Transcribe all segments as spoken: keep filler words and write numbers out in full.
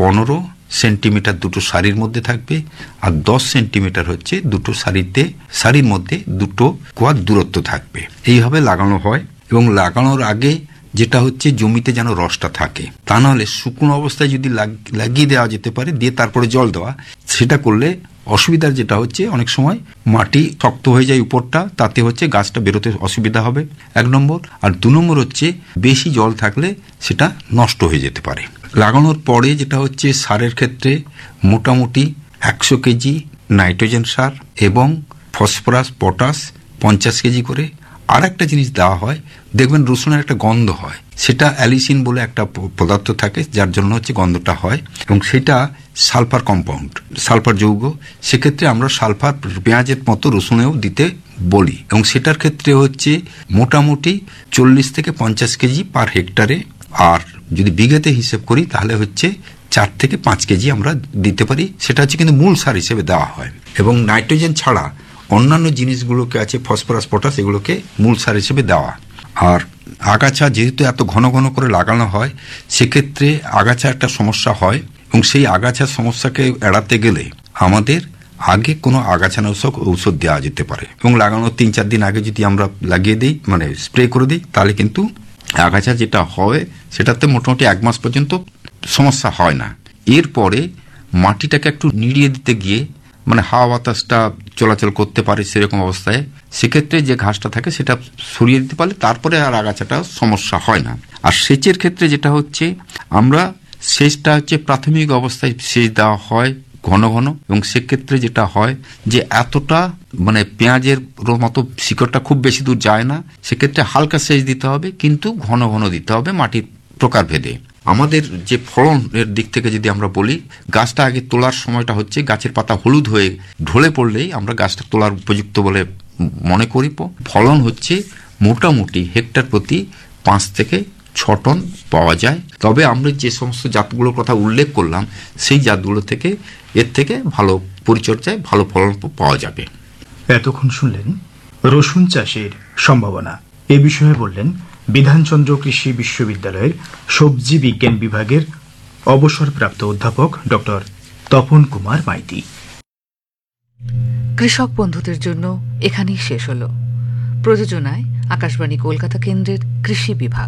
পনেরো সেন্টিমিটার দুটো শাড়ির মধ্যে থাকবে, আর দশ সেন্টিমিটার হচ্ছে দুটো শাড়িতে শাড়ির মধ্যে দুটো কোয়ার দূরত্ব থাকবে। এইভাবে লাগানো হয়। এবং লাগানোর আগে যেটা হচ্ছে জমিতে যেন রসটা থাকে, তা নাহলে শুকনো অবস্থায় যদি লাগিয়ে দেওয়া যেতে পারে, দিয়ে তারপরে জল দেওয়া, সেটা করলে অসুবিধার যেটা হচ্ছে অনেক সময় মাটি শক্ত হয়ে যায় উপরটা, তাতে হচ্ছে গাছটা বেরোতে অসুবিধা হবে, এক নম্বর। আর দু নম্বর হচ্ছে বেশি জল থাকলে সেটা নষ্ট হয়ে যেতে পারে। লাগানোর পরে যেটা হচ্ছে সারের ক্ষেত্রে মোটামুটি একশো কেজি নাইট্রোজেন সার এবং ফসফরাস পটাশ পঞ্চাশ কেজি করে। আর একটা জিনিস দেওয়া হয়, দেখবেন রসুনের একটা গন্ধ হয়, সেটা অ্যালিসিন বলে একটা পদার্থ থাকে যার জন্য হচ্ছে গন্ধটা হয়, এবং সেটা সালফার কম্পাউন্ড, সালফার যৌগ। সেক্ষেত্রে আমরা সালফার পেঁয়াজের মতো রসুনেও দিতে বলি, এবং সেটার ক্ষেত্রে হচ্ছে মোটামুটি চল্লিশ থেকে পঞ্চাশ কেজি পার হেক্টারে। আর যদি বিঘাতে হিসেব করি তাহলে হচ্ছে চার থেকে পাঁচ কেজি আমরা দিতে পারি, সেটা হচ্ছে কিন্তু মূল সার হিসেবে দেওয়া হয়। এবং নাইট্রোজেন ছাড়া অন্যান্য জিনিসগুলোকে আছে ফসফরাস পটাশ, এগুলোকে মূল সার হিসেবে দেওয়া। আর আগাছা যেহেতু এত ঘন ঘন করে লাগানো হয়, সেক্ষেত্রে আগাছা একটা সমস্যা হয়, এবং সেই আগাছার সমস্যাকে এড়াতে গেলে আমাদের আগে কোনো আগাছানাশক ঔষধ দেওয়া যেতে পারে, এবং লাগানোর তিন চার দিন আগে যদি আমরা লাগিয়ে দিই, মানে স্প্রে করে দিই, তাহলে কিন্তু আগাছা যেটা হয় সেটাতে মোটামুটি এক মাস পর্যন্ত সমস্যা হয় না। এরপরে মাটিটাকে একটু নিড়িয়ে দিতে গিয়ে, মানে হাওয়া বাতাসটা চলাচল করতে পারে সেরকম অবস্থায়, সেক্ষেত্রে যে ঘাসটা থাকে সেটা সরিয়ে দিতে পারলে তারপরে আর আগাছাটা সমস্যা হয় না। আর সেচের ক্ষেত্রে যেটা হচ্ছে, আমরা সেচটা হচ্ছে প্রাথমিক অবস্থায় সেচ দেওয়া হয় ঘন ঘন, এবং সেক্ষেত্রে যেটা হয় যে এতটা মানে পেঁয়াজের মতো শিকড়টা খুব বেশি দূর যায় না, সেক্ষেত্রে হালকা সেচ দিতে হবে, কিন্তু ঘন ঘন দিতে হবে মাটির প্রকার ভেদে। আমাদের যে ফলনের দিক থেকে যদি আমরা বলি, গাছটা আগে তোলার সময়টা হচ্ছে গাছের পাতা হলুদ হয়ে ঢলে পড়লেই আমরা গাছটা তোলার উপযুক্ত বলে মনে করি। ফলন হচ্ছে মোটামুটি হেক্টর প্রতি পাঁচ থেকে ছ টন পাওয়া যায়। তবে আমরা যে সমস্ত জাতগুলোর কথা উল্লেখ করলাম, সেই জাতগুলো থেকে এর থেকে ভালো পরিচর্যায় ভালো ফলন পাওয়া যাবে। এতক্ষণ শুনলেন রসুন চাষের সম্ভাবনা। এ বিষয়ে বললেন বিধানচন্দ্র কৃষি বিশ্ববিদ্যালয়ের সবজি বিজ্ঞান বিভাগের অবসরপ্রাপ্ত অধ্যাপক ডক্টর তপন কুমার মাইতি। কৃষক বন্ধুদের জন্য এখানেই শেষ হল। প্রযোজনায় আকাশবাণী কলকাতা কেন্দ্রের কৃষি বিভাগ।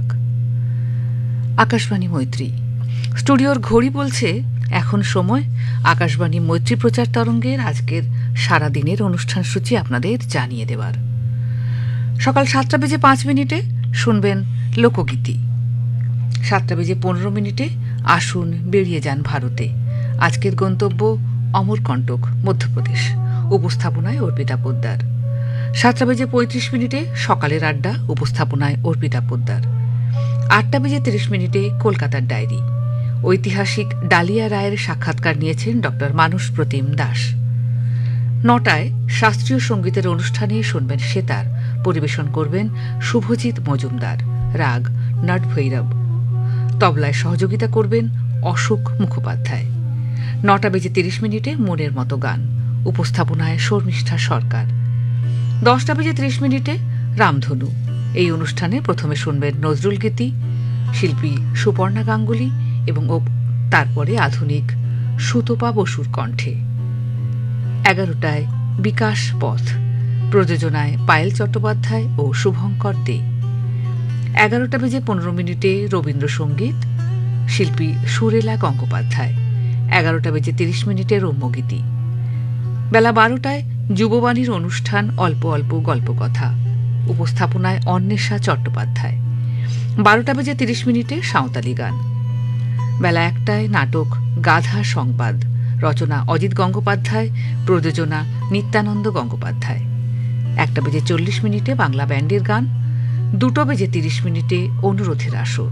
আকাশবাণী মৈত্রী স্টুডিওর ঘড়ি বলছে এখন সময় আকাশবাণী মৈত্রী প্রচার তরঙ্গের আজকের সারাদিনের অনুষ্ঠান সূচি আপনাদের জানিয়ে দেওয়ার। সকাল সাতটা বেজে পাঁচ মিনিটে শুনবেন লোকগীতি। সাতটা বেজে পনেরো মিনিটে আসুন বেরিয়ে যান ভারতে। আজকের গন্তব্য অমরকণ্টক, মধ্যপ্রদেশ। উপস্থাপনায় অর্পিতা পোদ্দার। সাতটা বেজে পঁয়ত্রিশ মিনিটে সকালের আড্ডা, উপস্থাপনায় অর্পিতা পোদ্দার। আটটা বেজে তিরিশ মিনিটে কলকাতার ডায়েরি। ঐতিহাসিক ডালিয়া রায়ের সাক্ষাৎকার নিয়েছেন ডক্টর মানস প্রতিম দাস। নটায় শাস্ত্রীয় সঙ্গীতের অনুষ্ঠানে শুনবেন সেতার, পরিবেশন করবেন শুভজিৎ মজুমদার। রাগ নটভৈরব। তবলায় সহযোগিতা করবেন অশোক মুখোপাধ্যায়। নটা বেজে তিরিশ মিনিটে মনের মতো গান, উপস্থাপনায় শর্মিষ্ঠা সরকার। দশটা বেজে ত্রিশ মিনিটে রামধনু। এই অনুষ্ঠানে প্রথমে শুনবেন নজরুল গীতি, শিল্পী সুপর্ণা গাঙ্গুলি, এবং তারপরে আধুনিক সুতপা বসুর কণ্ঠে। এগারোটায় বিকাশ পথ, প্রযোজনায় পায়েল চট্টোপাধ্যায় ও শুভঙ্কর দে। এগারোটা বেজে পনেরো মিনিটে রবীন্দ্রসঙ্গীত, শিল্পী সুরেলা গঙ্গোপাধ্যায়। এগারোটা বেজে তিরিশ মিনিটে রম্যগীতি। বেলা বারোটায় যুববাণীর অনুষ্ঠান অল্প অল্প গল্পকথা, উপস্থাপনায় অন্বেষা চট্টোপাধ্যায়। বারোটা বেজে তিরিশ মিনিটে সাঁওতালি গান। বেলা একটায় নাটক গাধা সংবাদ, রচনা অজিত গঙ্গোপাধ্যায়, প্রযোজনা নিত্যানন্দ গঙ্গোপাধ্যায়। একটা বেজে চল্লিশ মিনিটে বাংলা ব্যান্ডের গান। দুটো বেজে তিরিশ মিনিটে অনুরোধের আসর।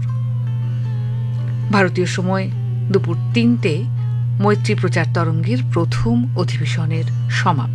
ভারতীয় সময় দুপুর তিনটে মৈত্রী প্রচার তরঙ্গের প্রথম অধিবেশনের সমাপ্তি।